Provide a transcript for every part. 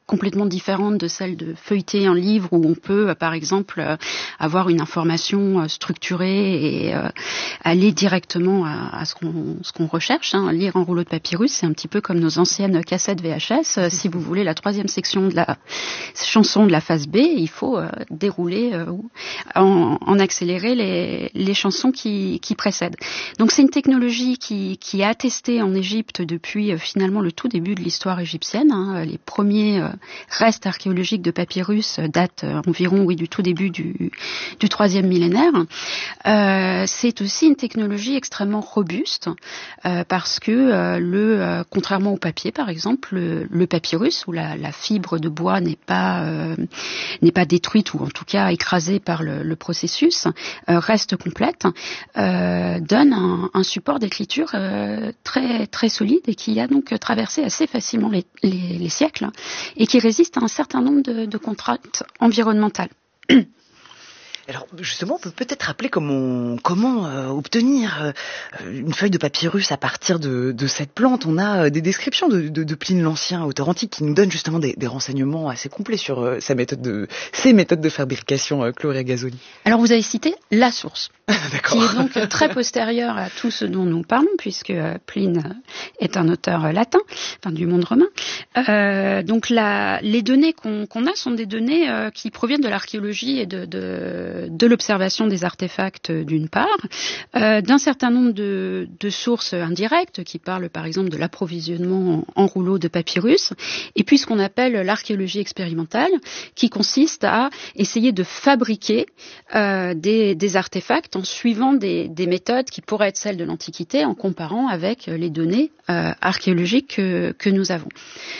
complètement différente de celle de feuilleter un livre où on peut, par exemple, avoir une information structurée et aller directement à ce qu'on recherche. Lire un rouleau de papyrus, c'est un petit peu comme nos anciennes cassettes VHS. Si vous voulez la troisième section de la chanson de la phase B, il faut dérouler en accéléré les chansons qui précèdent. Donc c'est une technologie qui est attestée en Égypte depuis finalement le tout début de l'histoire égyptienne. Les premiers restes archéologiques de papyrus datent environ du tout début du 3e millénaire. C'est aussi une technologie extrêmement robuste parce que contrairement au papier par exemple, le papyrus où la fibre de bois n'est pas détruite ou en tout cas écrasée par le processus, reste complète, donne un support d'écriture très très solide et qui a donc traversé assez facilement les siècles et qui résiste à un certain nombre de contraintes environnementales. Alors justement, on peut peut-être rappeler comment obtenir une feuille de papyrus à partir de cette plante. On a des descriptions de Pline l'Ancien, auteur antique, qui nous donne justement des renseignements assez complets sur ses méthodes de fabrication, Gloria Gazzoli. Alors vous avez cité la source, D'accord. qui est donc très postérieure à tout ce dont nous parlons, puisque Pline est un auteur latin, du monde romain. Donc les données qu'on a sont des données qui proviennent de l'archéologie et de l'observation des artefacts d'une part, d'un certain nombre de sources indirectes qui parlent par exemple de l'approvisionnement en rouleaux de papyrus, et puis ce qu'on appelle l'archéologie expérimentale, qui consiste à essayer de fabriquer des artefacts en suivant des méthodes qui pourraient être celles de l'Antiquité, en comparant avec les données archéologiques que nous avons.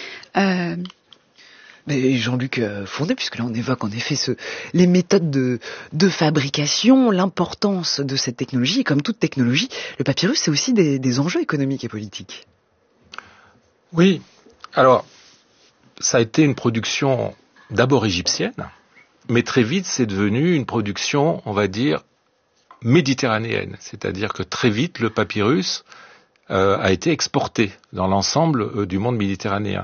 Mais Jean-Luc Fournet, puisque là on évoque en effet les méthodes de fabrication, l'importance de cette technologie, et comme toute technologie, le papyrus c'est aussi des enjeux économiques et politiques. Oui, alors ça a été une production d'abord égyptienne, mais très vite c'est devenu une production, on va dire, méditerranéenne, c'est-à-dire que très vite le papyrus a été exporté dans l'ensemble du monde méditerranéen.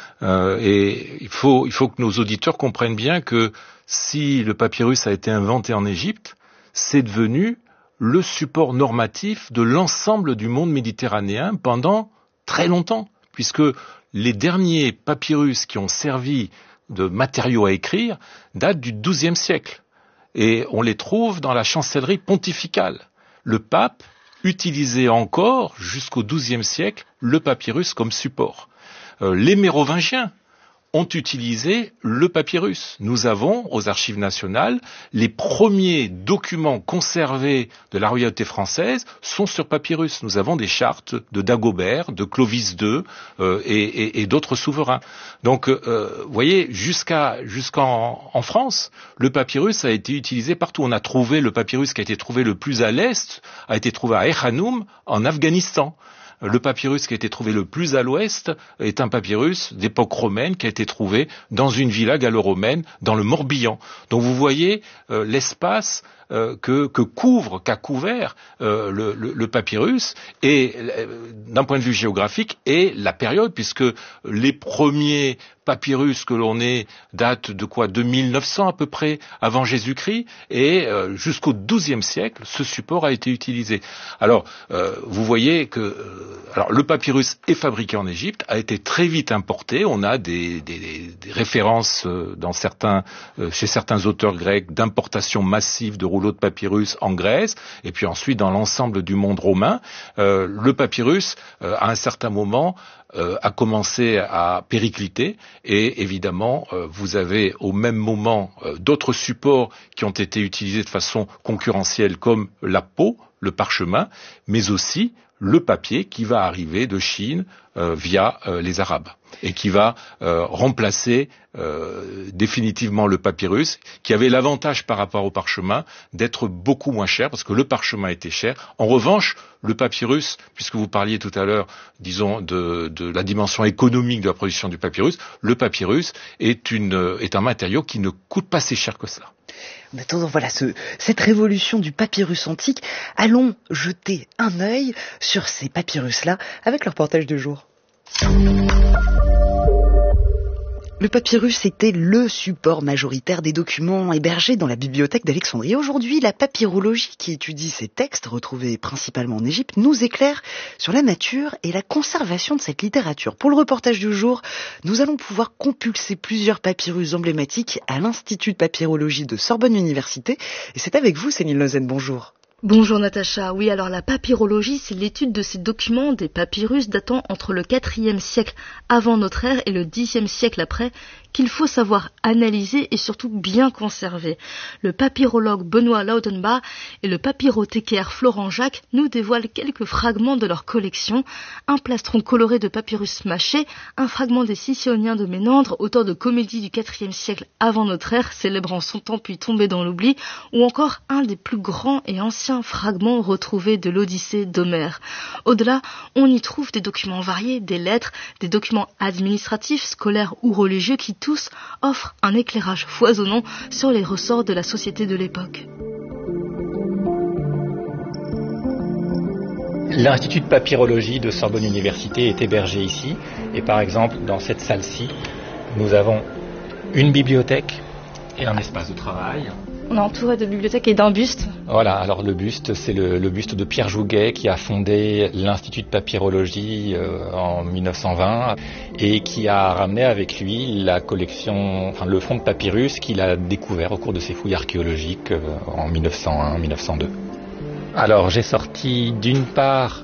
Et il faut que nos auditeurs comprennent bien que si le papyrus a été inventé en Égypte, c'est devenu le support normatif de l'ensemble du monde méditerranéen pendant très longtemps, puisque les derniers papyrus qui ont servi de matériaux à écrire datent du XIIe siècle. Et on les trouve dans la chancellerie pontificale. Le pape utilisait encore, jusqu'au XIIe siècle, le papyrus comme support. Les Mérovingiens ont utilisé le papyrus. Nous avons, aux archives nationales, les premiers documents conservés de la royauté française sont sur papyrus. Nous avons des chartes de Dagobert, de Clovis II et d'autres souverains. Donc, vous voyez, jusqu'en France, le papyrus a été utilisé partout. On a trouvé le papyrus qui a été trouvé le plus à l'est, a été trouvé à Echanoum, en Afghanistan. Le papyrus qui a été trouvé le plus à l'ouest est un papyrus d'époque romaine qui a été trouvé dans une villa gallo-romaine dans le Morbihan. Donc vous voyez l'espace qu'a couvert le papyrus et d'un point de vue géographique et la période, puisque les premiers papyrus que l'on ait datent de 1900 à peu près avant Jésus-Christ, et jusqu'au XIIe siècle, ce support a été utilisé. Alors, vous voyez que le papyrus est fabriqué en Égypte, a été très vite importé. On a des références chez certains auteurs grecs d'importation massive de rouleaux de papyrus en Grèce, et puis ensuite dans l'ensemble du monde romain. Le papyrus, à un certain moment, a commencé à péricliter, et évidemment vous avez au même moment d'autres supports qui ont été utilisés de façon concurrentielle comme la peau, le parchemin, mais aussi le papier qui va arriver de Chine via les Arabes et qui va remplacer définitivement le papyrus, qui avait l'avantage par rapport au parchemin d'être beaucoup moins cher, parce que le parchemin était cher. En revanche, le papyrus, puisque vous parliez tout à l'heure, disons, de la dimension économique de la production du papyrus, le papyrus est un matériau qui ne coûte pas si cher que cela. En attendant, voilà, cette révolution du papyrus antique, allons jeter un œil sur ces papyrus-là avec leur reportage de jour. Le papyrus était le support majoritaire des documents hébergés dans la bibliothèque d'Alexandrie. Aujourd'hui, la papyrologie qui étudie ces textes retrouvés principalement en Égypte nous éclaire sur la nature et la conservation de cette littérature. Pour le reportage du jour, nous allons pouvoir compulser plusieurs papyrus emblématiques à l'Institut de papyrologie de Sorbonne Université. Et c'est avec vous, Céline Lozen, bonjour. Bonjour Natacha. Oui, alors la papyrologie, c'est l'étude de ces documents, des papyrus datant entre le 4e siècle avant notre ère et le 10e siècle après, qu'il faut savoir analyser et surtout bien conserver. Le papyrologue Benoît Laudenbach et le papyrothécaire Florent Jacques nous dévoilent quelques fragments de leur collection. Un plastron coloré de papyrus mâché, un fragment des Sicyoniens de Ménandre, auteur de comédies du 4e siècle avant notre ère, célébrant son temps puis tombé dans l'oubli, ou encore un des plus grands et anciens fragments retrouvés de l'Odyssée d'Homère. Au-delà, on y trouve des documents variés, des lettres, des documents administratifs, scolaires ou religieux qui tous offrent un éclairage foisonnant sur les ressorts de la société de l'époque. L'Institut de papyrologie de Sorbonne Université est hébergé ici. Et par exemple, dans cette salle-ci, nous avons une bibliothèque et un espace de travail. On est entouré de bibliothèques et d'un buste. Voilà, alors le buste, c'est le buste de Pierre Jouguet qui a fondé l'Institut de papyrologie en 1920 et qui a ramené avec lui la collection, enfin le fonds de papyrus qu'il a découvert au cours de ses fouilles archéologiques en 1901-1902. Alors j'ai sorti d'une part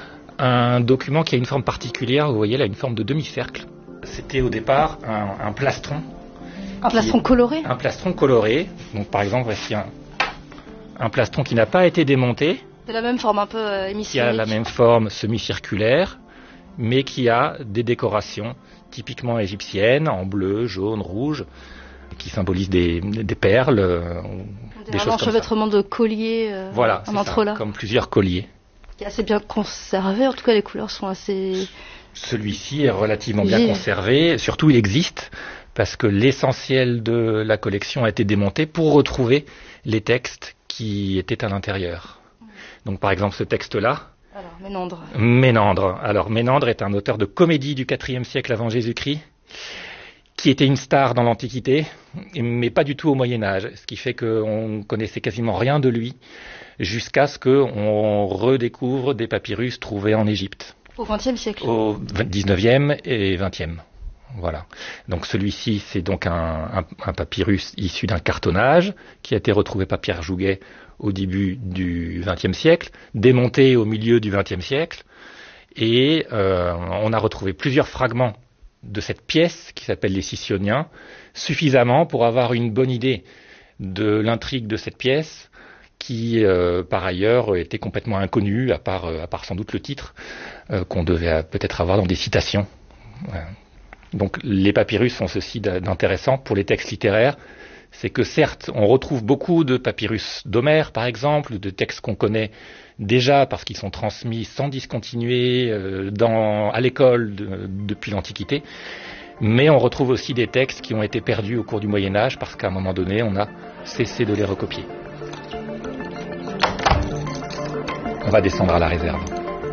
un document qui a une forme particulière, vous voyez là, une forme de demi-cercle. C'était au départ un plastron. Un plastron coloré ? Un plastron coloré. Donc par exemple, voici un plastron qui n'a pas été démonté. De la même forme, un peu hémisphérique. Qui a la même forme semi-circulaire, mais qui a des décorations typiquement égyptiennes, en bleu, jaune, rouge, qui symbolisent des perles, des choses comme ça. Un enchevêtrement de colliers, voilà, un entrelac. Comme plusieurs colliers. Qui est assez bien conservé, en tout cas les couleurs sont assez... Celui-ci est relativement bien conservé, surtout il existe, parce que l'essentiel de la collection a été démonté pour retrouver les textes qui étaient à l'intérieur. Donc par exemple ce texte-là. Alors, Ménandre. Ménandre. Alors Ménandre est un auteur de comédie du IVe siècle avant Jésus-Christ, qui était une star dans l'Antiquité, mais pas du tout au Moyen-Âge, ce qui fait qu'on connaissait quasiment rien de lui, jusqu'à ce qu'on redécouvre des papyrus trouvés en Égypte. Au XXe siècle. Au XIXe et XXe. Voilà. Donc celui-ci, c'est donc un papyrus issu d'un cartonnage qui a été retrouvé par Pierre Jouguet au début du XXe siècle, démonté au milieu du XXe siècle, et on a retrouvé plusieurs fragments de cette pièce qui s'appelle les Sicyoniens, suffisamment pour avoir une bonne idée de l'intrigue de cette pièce, qui par ailleurs était complètement inconnue, à part sans doute le titre, qu'on devait peut-être avoir dans des citations. Donc les papyrus ont ceci d'intéressant pour les textes littéraires, c'est que certes on retrouve beaucoup de papyrus d'Homère par exemple, de textes qu'on connaît déjà parce qu'ils sont transmis sans discontinuer à l'école depuis l'Antiquité, mais on retrouve aussi des textes qui ont été perdus au cours du Moyen-Âge parce qu'à un moment donné on a cessé de les recopier. On va descendre à la réserve.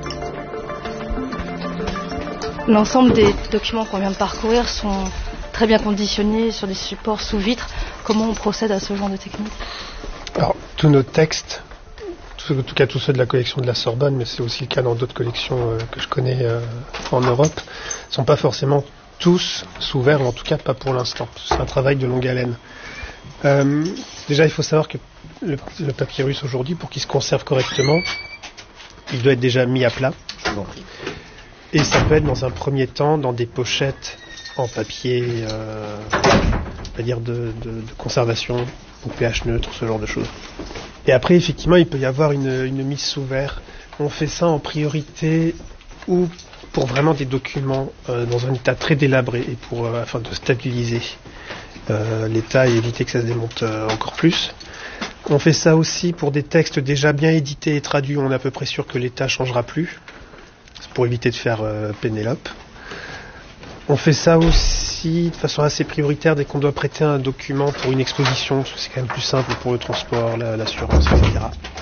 L'ensemble des documents qu'on vient de parcourir sont très bien conditionnés sur des supports sous vitre. Comment on procède à ce genre de technique ? Alors, tous nos textes, en tout cas tous ceux de la collection de la Sorbonne, mais c'est aussi le cas dans d'autres collections que je connais en Europe, ne sont pas forcément tous sous verre, ou en tout cas pas pour l'instant. C'est un travail de longue haleine. Déjà, il faut savoir que le papyrus aujourd'hui, pour qu'il se conserve correctement, il doit être déjà mis à plat. Bon. Et ça peut être dans un premier temps dans des pochettes en papier, on va dire de conservation, ou pH neutre, ce genre de choses. Et après, effectivement, il peut y avoir une mise sous verre. On fait ça en priorité ou pour vraiment des documents dans un état très délabré et afin de stabiliser l'état et éviter que ça se démonte encore plus. On fait ça aussi pour des textes déjà bien édités et traduits où on est à peu près sûr que l'état ne changera plus. C'est pour éviter de faire Pénélope. On fait ça aussi de façon assez prioritaire dès qu'on doit prêter un document pour une exposition, parce que c'est quand même plus simple pour le transport, l'assurance, etc.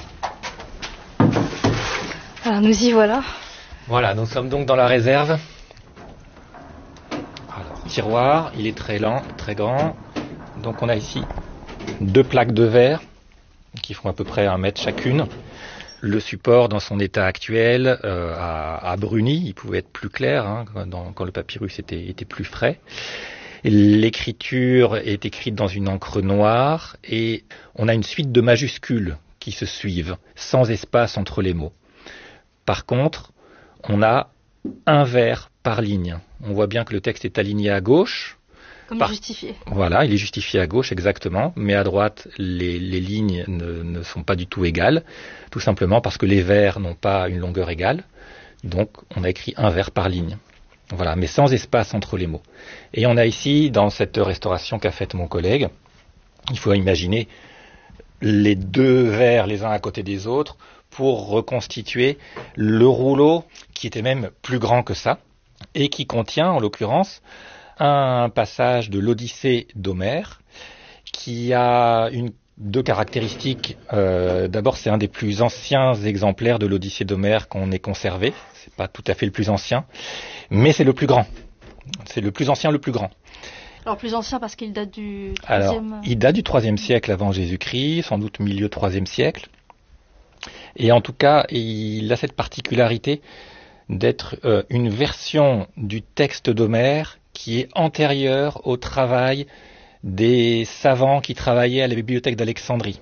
Alors nous y voilà. Voilà, nous sommes donc dans la réserve. tiroir, il est très lent, très grand. Donc on a ici 2 plaques de verre qui font à peu près 1 mètre chacune. Le support, dans son état actuel, a bruni. Il pouvait être plus clair quand le papyrus était plus frais. L'écriture est écrite dans une encre noire et on a une suite de majuscules qui se suivent, sans espace entre les mots. Par contre, on a un vers par ligne. On voit bien que le texte est aligné à gauche. Comme justifié. Voilà, il est justifié à gauche, exactement. Mais à droite, les lignes ne sont pas du tout égales. Tout simplement parce que les vers n'ont pas une longueur égale. Donc, on a écrit un vers par ligne. Voilà, mais sans espace entre les mots. Et on a ici, dans cette restauration qu'a faite mon collègue, il faut imaginer les 2 vers les uns à côté des autres pour reconstituer le rouleau qui était même plus grand que ça et qui contient, en l'occurrence, un passage de l'Odyssée d'Homère qui a 2 caractéristiques. D'abord, c'est un des plus anciens exemplaires de l'Odyssée d'Homère qu'on ait conservé. C'est pas tout à fait le plus ancien, mais c'est le plus grand. C'est le plus ancien, le plus grand. Alors plus ancien parce qu'il date du 3e... Alors, il date du 3e siècle avant Jésus-Christ, sans doute milieu 3e siècle. Et en tout cas, il a cette particularité d'être une version du texte d'Homère qui est antérieure au travail des savants qui travaillaient à la bibliothèque d'Alexandrie.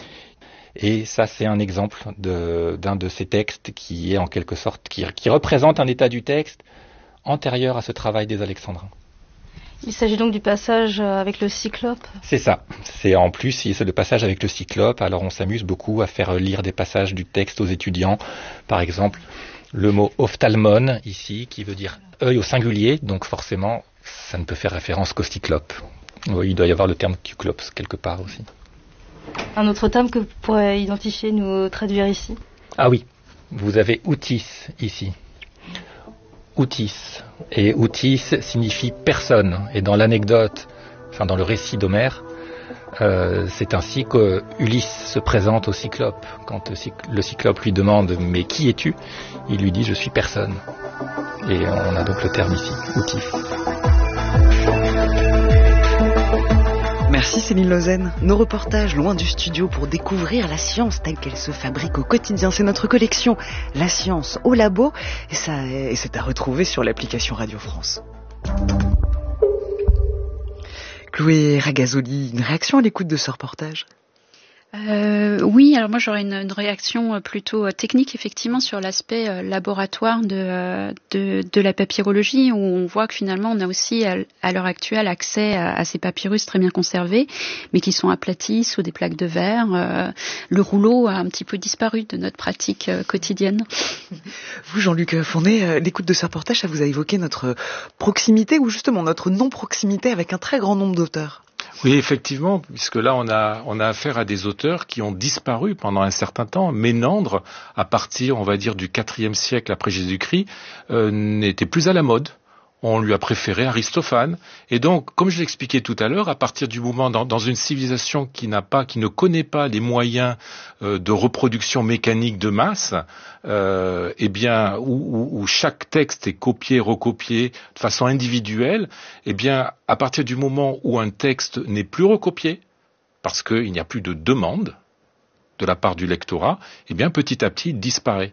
Et ça, c'est un exemple d'un de ces textes qui est en quelque sorte, qui représente un état du texte antérieur à ce travail des Alexandrins. Il s'agit donc du passage avec le cyclope. C'est ça. C'est le passage avec le cyclope. Alors on s'amuse beaucoup à faire lire des passages du texte aux étudiants. Par exemple, le mot ophtalmon ici, qui veut dire œil au singulier. Donc forcément, ça ne peut faire référence qu'au cyclope. Oui, il doit y avoir le terme cyclops quelque part aussi. Un autre terme que vous pourrez identifier, nous traduire ici. Ah oui, vous avez outis ici. Outis. Et outis signifie personne. Et dans l'anecdote, dans le récit d'Homère, c'est ainsi que Ulysse se présente au Cyclope. Quand le Cyclope lui demande « Mais qui es-tu ?» il lui dit « Je suis personne ». Et on a donc le terme ici, outis. Merci Céline Lausanne. Nos reportages loin du studio pour découvrir la science telle qu'elle se fabrique au quotidien. C'est notre collection La science au labo et c'est à retrouver sur l'application Radio France. Chloé Ragazoli, une réaction à l'écoute de ce reportage ? Oui, alors moi j'aurais une réaction plutôt technique effectivement sur l'aspect laboratoire de la papyrologie où on voit que finalement on a aussi à l'heure actuelle accès à ces papyrus très bien conservés mais qui sont aplatis sous des plaques de verre. Le rouleau a un petit peu disparu de notre pratique quotidienne. Vous Jean-Luc Fournet, l'écoute de ce reportage, ça vous a évoqué notre proximité ou justement notre non-proximité avec un très grand nombre d'auteurs ? Oui, effectivement, puisque là, on a affaire à des auteurs qui ont disparu pendant un certain temps. Ménandre, à partir, on va dire, du IVe siècle après Jésus-Christ, n'était plus à la mode. On lui a préféré Aristophane. Et donc, comme je l'expliquais tout à l'heure, à partir du moment dans une civilisation qui ne connaît pas les moyens de reproduction mécanique de masse, eh bien, où chaque texte est copié, recopié de façon individuelle, eh bien, à partir du moment où un texte n'est plus recopié, parce qu'il n'y a plus de demande de la part du lectorat, eh bien, petit à petit, il disparaît.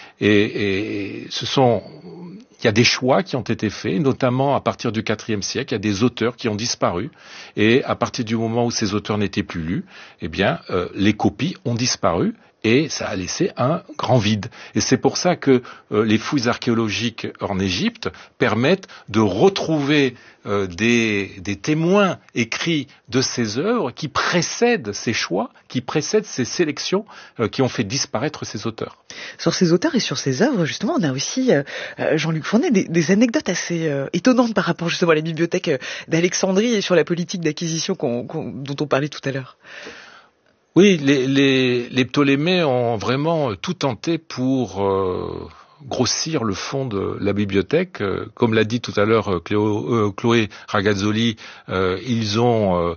Et il y a des choix qui ont été faits, notamment à partir du IVe siècle, il y a des auteurs qui ont disparu, et à partir du moment où ces auteurs n'étaient plus lus, eh bien, les copies ont disparu, et ça a laissé un grand vide. Et c'est pour ça que les fouilles archéologiques en Égypte permettent de retrouver des témoins écrits de ces œuvres qui précèdent ces choix, qui précèdent ces sélections qui ont fait disparaître ces auteurs. Sur ces auteurs et sur ces œuvres, justement, on a aussi, Jean-Luc Fournet, des anecdotes assez étonnantes par rapport justement à la bibliothèque d'Alexandrie et sur la politique d'acquisition dont on parlait tout à l'heure. Oui, les Ptolémées ont vraiment tout tenté pour grossir le fond de la bibliothèque. Comme l'a dit tout à l'heure Chloé Ragazoli, ils ont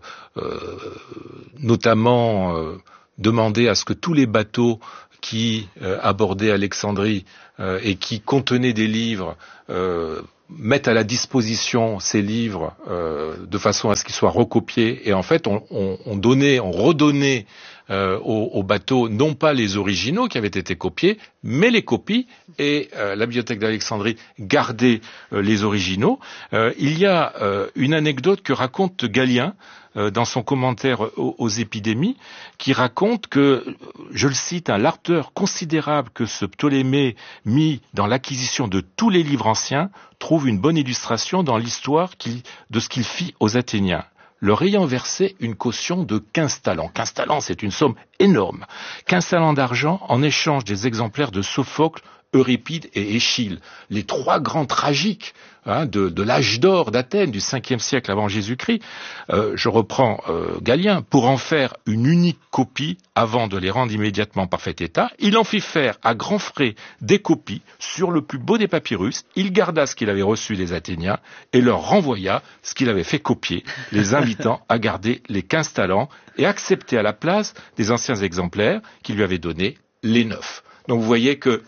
notamment demandé à ce que tous les bateaux qui abordaient Alexandrie et qui contenaient des livres mettent à la disposition ces livres de façon à ce qu'ils soient recopiés. Et en fait, on redonnait aux bateaux non pas les originaux qui avaient été copiés, mais les copies. Et la Bibliothèque d'Alexandrie gardait les originaux. Il y a une anecdote que raconte Galien dans son commentaire aux épidémies, qui raconte que, je le cite, l'ardeur considérable que ce Ptolémée mit dans l'acquisition de tous les livres anciens trouve une bonne illustration dans l'histoire de ce qu'il fit aux Athéniens, leur ayant versé une caution de 15 talents. 15 talents, c'est une somme énorme. 15 talents d'argent en échange des exemplaires de Sophocle, Euripide et Échille, les 3 grands tragiques de l'âge d'or d'Athènes, du 5e siècle avant Jésus-Christ. Je reprends Galien, pour en faire une unique copie avant de les rendre immédiatement en parfait état. Il en fit faire à grands frais des copies sur le plus beau des papyrus. Il garda ce qu'il avait reçu des Athéniens et leur renvoya ce qu'il avait fait copier, les invitant à garder les 15 talents et accepter à la place des anciens exemplaires qui lui avaient donné les 9. Donc vous voyez que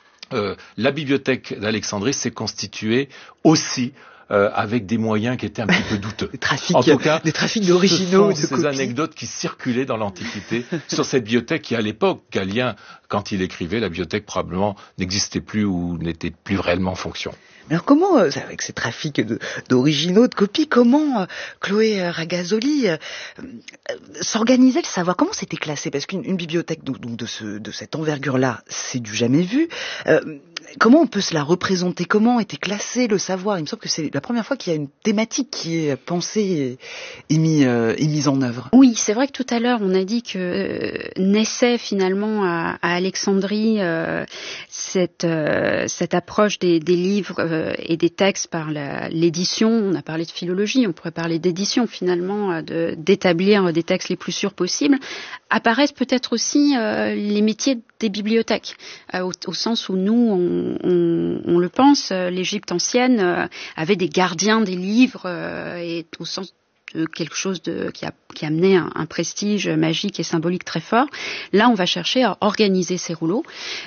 la bibliothèque d'Alexandrie s'est constituée aussi avec des moyens qui étaient un petit peu douteux. En tout cas, des trafics d'originaux, ce sont ces anecdotes qui circulaient dans l'Antiquité sur cette bibliothèque qui, à l'époque, Galien, quand il écrivait, la bibliothèque probablement n'existait plus ou n'était plus réellement en fonction. Alors comment, avec ces trafics d'originaux, de copies, comment Chloé Ragazoli s'organisait le savoir? Comment c'était classé? Parce qu'une bibliothèque donc de cette envergure-là, c'est du jamais vu. Comment on peut se la représenter? Comment était classé le savoir? Il me semble que c'est la première fois qu'il y a une thématique qui est pensée et mise en œuvre. Oui, c'est vrai que tout à l'heure, on a dit que naissait finalement à Alexandrie cette approche des livres et des textes par l'édition. On a parlé de philologie, on pourrait parler d'édition finalement, d'établir des textes les plus sûrs possibles. Apparaissent peut-être aussi les métiers des bibliothèques, au sens où nous, on le pense, l'Égypte ancienne avait des gardiens des livres, et au sens de quelque chose qui amenait un prestige magique et symbolique très fort. Là, on va chercher à organiser ces rouleaux,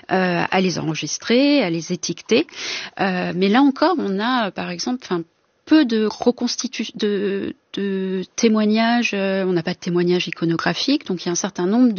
à les enregistrer, à les étiqueter. Mais là encore, on a, par exemple, peu de témoignages. On n'a pas de témoignages iconographiques, donc il y a un certain nombre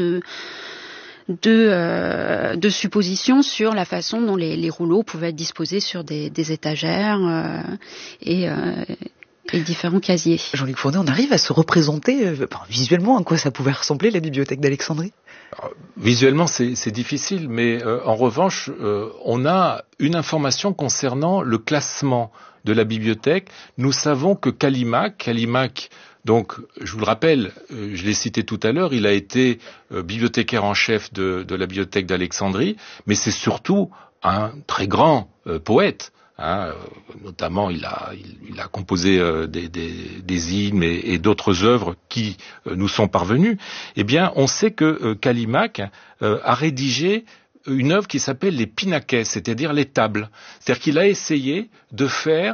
de suppositions sur la façon dont les rouleaux pouvaient être disposés sur des étagères et différents casiers. Jean-Luc Fournet, on arrive à se représenter visuellement à quoi ça pouvait ressembler la bibliothèque d'Alexandrie? Visuellement, c'est difficile, mais en revanche, on a une information concernant le classement de la bibliothèque. Nous savons que Callimaque, donc, je vous le rappelle, je l'ai cité tout à l'heure, il a été bibliothécaire en chef de la bibliothèque d'Alexandrie, mais c'est surtout un très grand poète. Notamment, il a composé des hymnes et d'autres œuvres qui nous sont parvenues. Eh bien, on sait que Callimaque a rédigé une œuvre qui s'appelle les Pinakès, c'est-à-dire les tables. C'est-à-dire qu'il a essayé de faire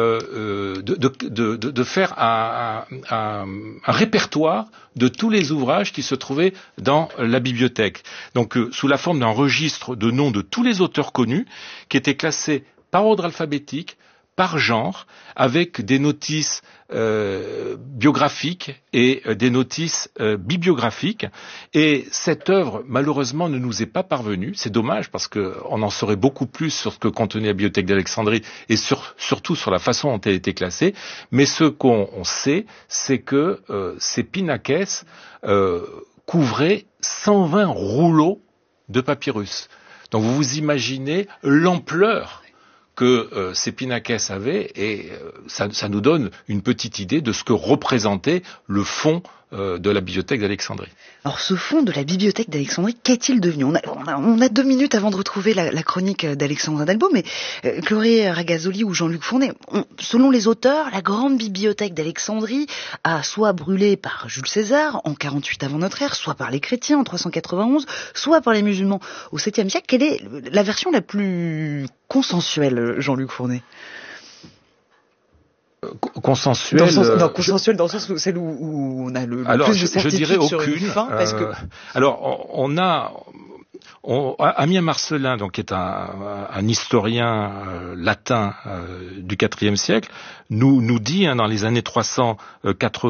un répertoire de tous les ouvrages qui se trouvaient dans la bibliothèque. Donc, sous la forme d'un registre de noms de tous les auteurs connus, qui étaient classés par ordre alphabétique, par genre, avec des notices biographiques et des notices bibliographiques. Et cette œuvre, malheureusement, ne nous est pas parvenue. C'est dommage parce qu'on en saurait beaucoup plus sur ce que contenait la bibliothèque d'Alexandrie et surtout sur la façon dont elle était classée. Mais ce qu'on sait, c'est que ces Pinakès couvraient 120 rouleaux de papyrus. Donc vous vous imaginez l'ampleur que ces Pinakès avaient, et ça nous donne une petite idée de ce que représentait le fond de la bibliothèque d'Alexandrie. Alors ce fond de la bibliothèque d'Alexandrie, qu'est-il devenu? On a 2 minutes avant de retrouver la chronique d'Alexandre Dalbo, mais Chloé Ragazoli ou Jean-Luc Fournet, selon les auteurs, la grande bibliothèque d'Alexandrie a soit brûlé par Jules César en 48 avant notre ère, soit par les chrétiens en 391, soit par les musulmans au 7e siècle. Quelle est la version la plus consensuelle, Jean-Luc Fournet? Consensuel. Consensuel dans le sens où celle où on a le alors, plus de certitude je dirais sur aucune. une fin, parce que... Alors, on a Ammien Marcellin, donc, qui est un historien latin du IVe siècle, nous dit dans les années 380